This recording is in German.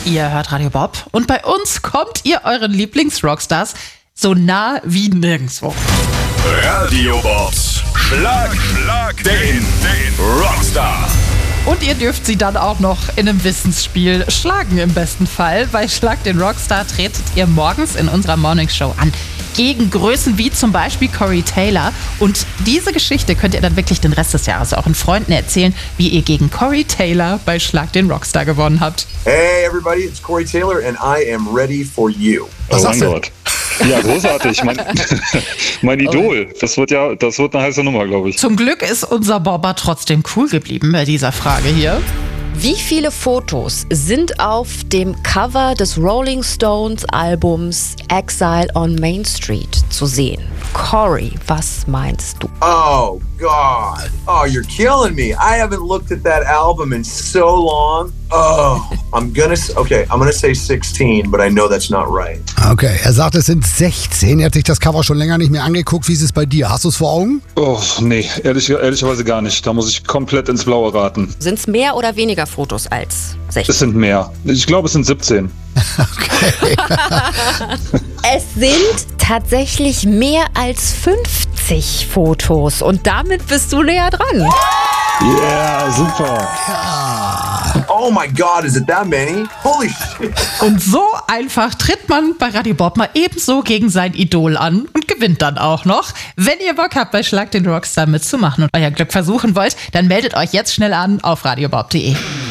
Ihr hört Radio Bob und bei uns kommt ihr euren Lieblings-Rockstars so nah wie nirgendwo. Radio Bobs Schlag den Rockstar. Und ihr dürft sie dann auch noch in einem Wissensspiel schlagen im besten Fall. Bei Schlag den Rockstar tretet ihr morgens in unserer Morningshow an. Gegen Größen wie zum Beispiel Corey Taylor. Und diese Geschichte könnt ihr dann wirklich den Rest des Jahres euren Freunden erzählen, wie ihr gegen Corey Taylor bei Schlag den Rockstar gewonnen habt. Hey everybody, it's Corey Taylor and I am ready for you. Oh mein Gott. Ja, großartig. Mein Idol. Das wird eine heiße Nummer, glaube ich. Zum Glück ist unser Bobber trotzdem cool geblieben bei dieser Frage hier. Wie viele Fotos sind auf dem Cover des Rolling Stones Albums Exile on Main Street zu sehen? Corey, was meinst du? Oh God. Oh, you're killing me. I haven't looked at that album in so long. Oh, I'm gonna say 16, but I know that's not right. Okay, er sagt, es sind 16. Er hat sich das Cover schon länger nicht mehr angeguckt. Wie ist es bei dir? Hast du es vor Augen? Oh, nee, ehrlicherweise gar nicht. Da muss ich komplett ins Blaue raten. Sind es mehr oder weniger Fotos als 16? Es sind mehr. Ich glaube, es sind 17. Okay. Es sind tatsächlich mehr als 50 Fotos und damit bist du näher dran. Yeah, super. Oh my God, is it that many? Holy shit. Und so einfach tritt man bei Radio Bob mal ebenso gegen sein Idol an und gewinnt dann auch noch. Wenn ihr Bock habt, bei Schlag den Rockstar mitzumachen und euer Glück versuchen wollt, dann meldet euch jetzt schnell an auf radiobob.de.